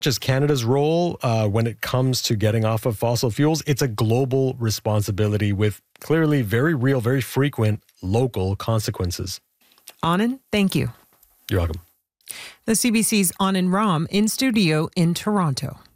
Just Canada's role when it comes to getting off of fossil fuels, it's a global responsibility with clearly very real, very frequent local consequences. Anand, thank you. You're welcome. The CBC's Anand Ram in studio in Toronto.